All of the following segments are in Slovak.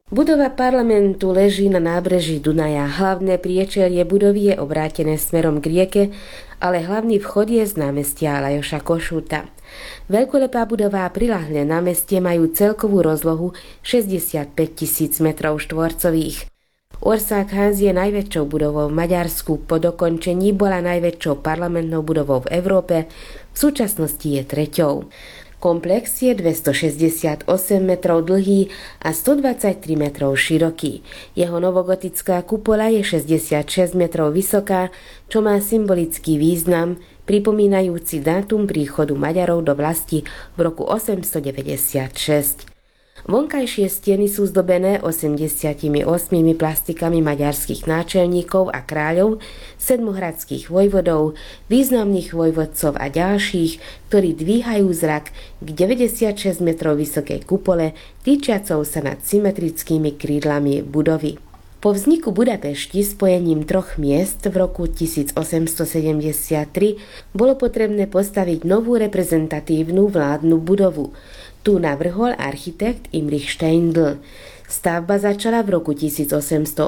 Budova parlamentu leží na nábreží Dunaja. Hlavné priečelie budovy je obrátené smerom k rieke, ale hlavný vchod je z námestia Lajoša Košúta. Veľkolepá budova a priľahlé námestie majú celkovú rozlohu 65 000 m². Országház je najväčšou budovou v Maďarsku. Po dokončení bola najväčšou parlamentnou budovou v Európe, v súčasnosti je treťou. Komplex je 268 metrov dlhý a 123 metrov široký. Jeho novogotická kupola je 66 metrov vysoká, čo má symbolický význam, pripomínajúci dátum príchodu Maďarov do vlasti v roku 896. Vonkajšie steny sú zdobené 88 plastikami maďarských náčelníkov a kráľov, sedmohradských vojvodov, významných vojvodcov a ďalších, ktorí dvíhajú zrak k 96 metrov vysokej kupole, týčiacou sa nad symetrickými krídlami budovy. Po vzniku Budapešti spojením troch miest v roku 1873 bolo potrebné postaviť novú reprezentatívnu vládnu budovu. Tu navrhol architekt Imrich Steindl. Stavba začala v roku 1885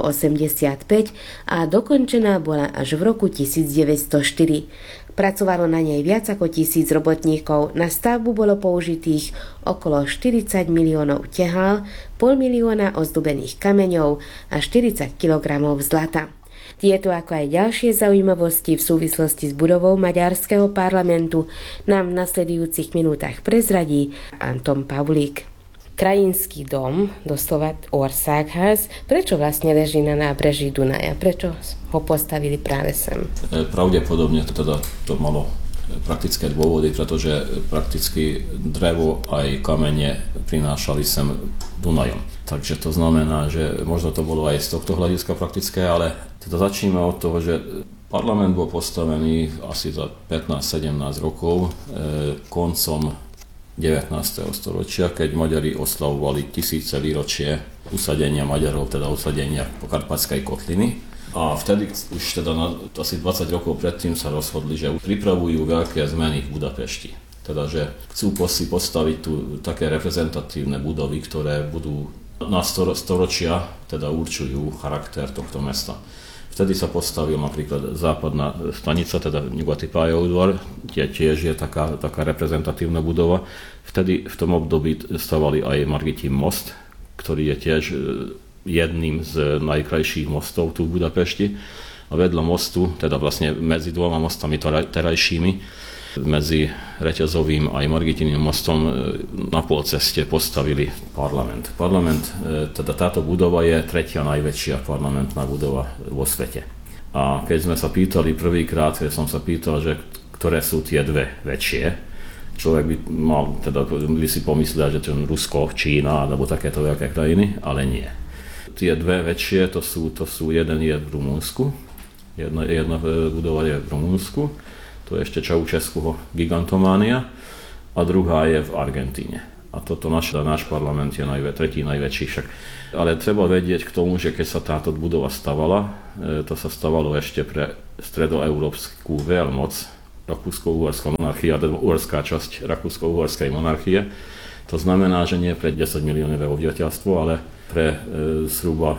a dokončená bola až v roku 1904. Pracovalo na nej viac ako 1000 robotníkov. Na stavbu bolo použitých okolo 40 miliónov tehál, 500 000 ozdobených kameňov a 40 kg zlata. Tieto ako aj ďalšie zaujímavosti v súvislosti s budovou maďarského parlamentu nám v nasledujúcich minútach prezradí Anton Pavlík. Krajinský dom, doslova Országház, prečo vlastne leží na nábreží Dunaja? Prečo ho postavili práve sem? Pravdepodobne teda to malo praktické dôvody, pretože prakticky drevo aj kamene prinášali sem Dunajom. Takže to znamená, že možno to bolo aj z tohto hľadiska praktické, ale teda začneme od toho, že parlament bol postavený asi za 15-17 rokov koncom 19. storočia, keď Maďari oslavovali 1000. výročie usadenia Maďarov, teda usadenia Pokarpatskej kotliny. A vtedy už teda asi 20 rokov predtým sa rozhodli, že pripravujú veľké zmeny v Budapešti. Teda, že chcú si postaviť tu také reprezentatívne budovy, ktoré budú na storočia teda určujú charakter tohto mesta. Vtedy sa postavil napríklad západná stanica, teda Nyugati pályaudvar, kde tiež je taká reprezentatívna budova. Vtedy v tom období stavali aj Margitin most, ktorý je tiež jedným z najkrajších mostov tu v Budapešti. A vedľa mostu, teda vlastne medzi dvoma mostami terajšími, medzi Reťazovým aj Margitinným mostom na polceste postavili parlament. Teda táto budova je tretia najväčšia parlamentná budova vo svete. A keď sme sa pýtali prvýkrát, keď som sa pýtal, že ktoré sú tie dve väčšie, človek by mal, teda by si pomyslel, že to je Rusko, Čína alebo takéto veľké krajiny, ale nie. Tie dve väčšie, to sú jeden je v Rumunsku, jedna budova je v Rumunsku, to je ešte Čaučeskuho gigantománia, a druhá je v Argentíne. A toto náš parlament je tretí najväčší však. Ale treba vedieť k tomu, že keď sa táto budova stavala, to sa stavalo ešte pre stredoeurópsku veľmoc, Rakúsko-uhorská monarchia, teda uhorská časť Rakúsko-uhorskej monarchie. To znamená, že nie pre 10 miliónové obyvateľstvo, ale pre zhruba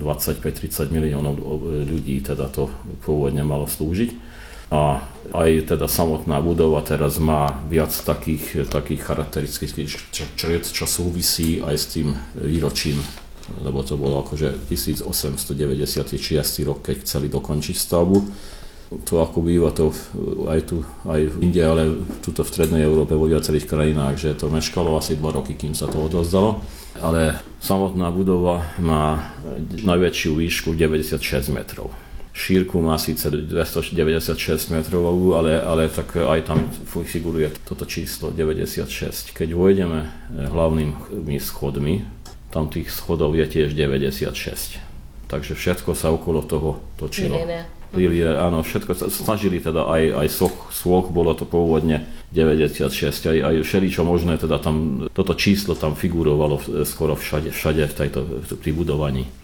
25-30 miliónov ľudí teda to pôvodne malo slúžiť. A aj teda samotná budova teraz má viac takých charakteristických čriet, čo súvisí aj s tým výročím, lebo to bolo akože 1896 rok, keď chceli dokončiť stavbu. To ako býva to aj v Indii, ale tuto v strednej Európe vo viacerých krajinách, že to meškalo asi 2 roky, kým sa to odovzdalo. Ale samotná budova má najväčšiu výšku 96 metrov. Šírku má síce 296 metrovú, ale tak aj tam figuruje toto číslo 96. Keď vojdeme hlavnými schodmi, tam tých schodov je tiež 96. Takže všetko sa okolo toho točilo. Áno, všetko sa snažili teda aj soch bolo to pôvodne 96, aj všeličo možné, teda tam toto číslo tam figurovalo skoro všade pri budovaní.